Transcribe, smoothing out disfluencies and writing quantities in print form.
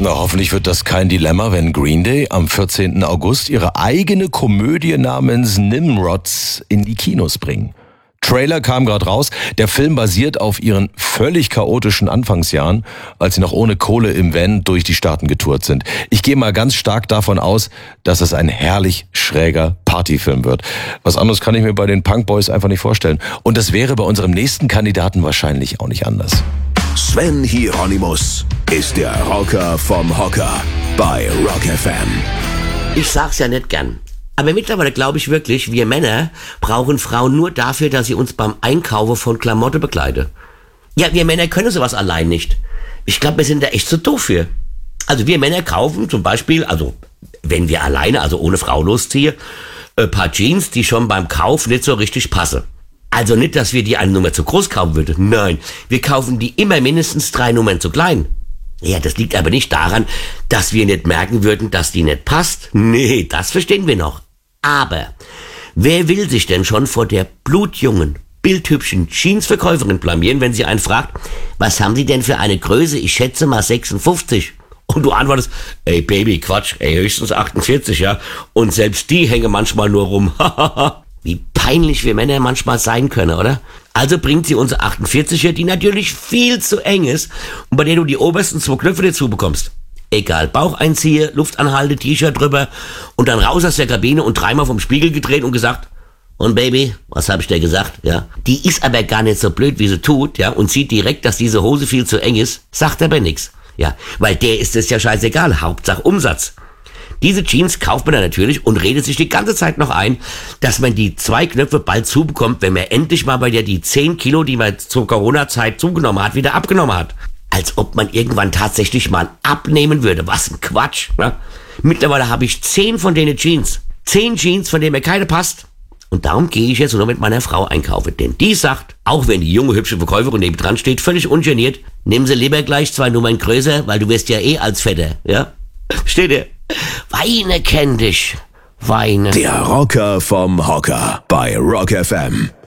Na, hoffentlich wird das kein Dilemma, wenn Green Day am 14. August ihre eigene Komödie namens Nimrods in die Kinos bringen. Trailer kam gerade raus. Der Film basiert auf ihren völlig chaotischen Anfangsjahren, als sie noch ohne Kohle im Van durch die Staaten getourt sind. Ich gehe mal ganz stark davon aus, dass es ein herrlich schräger Partyfilm wird. Was anderes kann ich mir bei den Punk Boys einfach nicht vorstellen. Und das wäre bei unserem nächsten Kandidaten wahrscheinlich auch nicht anders. Sven Hieronymus ist der Rocker vom Hocker bei Rock FM. Ich sag's ja nicht gern. Aber mittlerweile glaube ich wirklich, wir Männer brauchen Frauen nur dafür, dass sie uns beim Einkaufen von Klamotte begleiten. Ja, wir Männer können sowas allein nicht. Ich glaube, wir sind da echt zu doof für. Also wir Männer kaufen zum Beispiel, also wenn wir alleine, also ohne Frau losziehen, ein paar Jeans, die schon beim Kauf nicht so richtig passen. Also nicht, dass wir die eine Nummer zu groß kaufen würden. Nein, wir kaufen die immer mindestens 3 Nummern zu klein. Ja, das liegt aber nicht daran, dass wir nicht merken würden, dass die nicht passt. Nee, das verstehen wir noch. Aber wer will sich denn schon vor der blutjungen, bildhübschen Jeansverkäuferin blamieren, wenn sie einen fragt, was haben Sie denn für eine Größe? Ich schätze mal 56. Und du antwortest, ey Baby, Quatsch, ey, höchstens 48, ja. Und selbst die hängen manchmal nur rum. Wie peinlich wir Männer manchmal sein können, oder? Also bringt sie unsere 48er, die natürlich viel zu eng ist und bei der du die obersten 2 Knöpfe dazu bekommst. Egal, Bauch einziehe, Luft anhalte, T-Shirt drüber und dann raus aus der Kabine und 3-mal vom Spiegel gedreht und gesagt, und Baby, was hab ich dir gesagt, ja? Die ist aber gar nicht so blöd, wie sie tut, ja, und sieht direkt, dass diese Hose viel zu eng ist, sagt aber nix, ja, weil der ist es ja scheißegal, Hauptsache Umsatz. Diese Jeans kauft man dann natürlich und redet sich die ganze Zeit noch ein, dass man die 2 Knöpfe bald zubekommt, wenn man endlich mal bei der die 10 Kilo, die man zur Corona-Zeit zugenommen hat, wieder abgenommen hat. Als ob man irgendwann tatsächlich mal abnehmen würde. Was ein Quatsch. Ne? Mittlerweile habe ich 10 von denen Jeans. 10 Jeans, von denen mir keine passt. Und darum gehe ich jetzt nur mit meiner Frau einkaufen. Denn die sagt, auch wenn die junge, hübsche Verkäuferin nebendran steht, völlig ungeniert, nehmen Sie lieber gleich 2 Nummern größer, weil du wirst ja eh als Vetter. Ja? Steht ihr? Weine kenn dich. Weine. Der Rocker vom Hocker bei Rock FM.